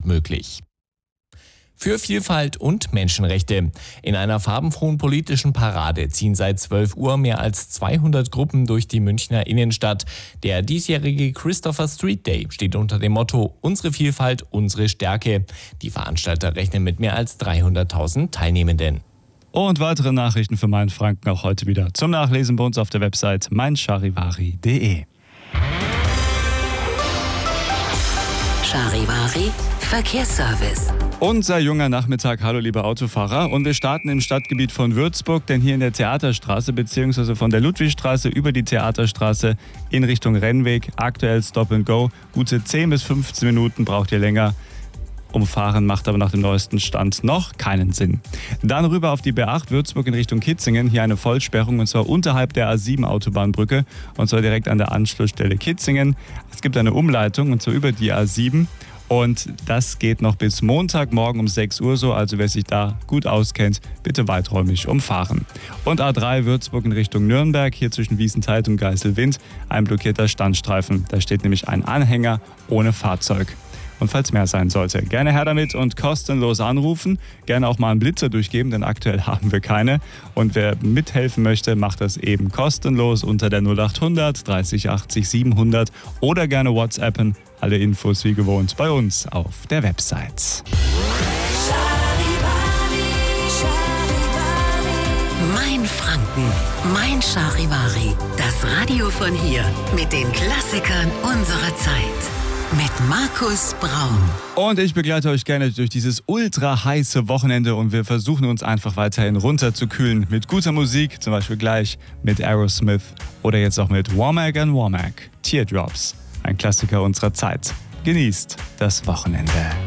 möglich. Für Vielfalt und Menschenrechte. In einer farbenfrohen politischen Parade ziehen seit 12 Uhr mehr als 200 Gruppen durch die Münchner Innenstadt. Der diesjährige Christopher Street Day steht unter dem Motto Unsere Vielfalt, unsere Stärke. Die Veranstalter rechnen mit mehr als 300.000 Teilnehmenden. Und weitere Nachrichten für Mainfranken auch heute wieder zum Nachlesen bei uns auf der Website meincharivari.de. Charivari Verkehrsservice. Unser junger Nachmittag, hallo liebe Autofahrer. Und wir starten im Stadtgebiet von Würzburg, denn hier in der Theaterstraße bzw. von der Ludwigstraße über die Theaterstraße in Richtung Rennweg, aktuell Stop and Go. Gute 10 bis 15 Minuten braucht ihr länger. Umfahren macht aber nach dem neuesten Stand noch keinen Sinn. Dann rüber auf die B8 Würzburg in Richtung Kitzingen. Hier eine Vollsperrung und zwar unterhalb der A7 Autobahnbrücke und zwar direkt an der Anschlussstelle Kitzingen. Es gibt eine Umleitung und zwar über die A7. Und das geht noch bis Montagmorgen um 6 Uhr so, also wer sich da gut auskennt, bitte weiträumig umfahren. Und A3 Würzburg in Richtung Nürnberg, hier zwischen Wiesenthal und Geiselwind, ein blockierter Standstreifen. Da steht nämlich ein Anhänger ohne Fahrzeug. Und falls mehr sein sollte, gerne her damit und kostenlos anrufen. Gerne auch mal einen Blitzer durchgeben, denn aktuell haben wir keine. Und wer mithelfen möchte, macht das eben kostenlos unter der 0800 30 80 700 oder gerne WhatsAppen. Alle Infos wie gewohnt bei uns auf der Website. Mein Franken, mein Charivari. Das Radio von hier mit den Klassikern unserer Zeit. Mit Markus Braun. Und ich begleite euch gerne durch dieses ultra heiße Wochenende und wir versuchen uns einfach weiterhin runterzukühlen mit guter Musik, zum Beispiel gleich mit Aerosmith oder jetzt auch mit Womack and Womack, Teardrops, ein Klassiker unserer Zeit. Genießt das Wochenende.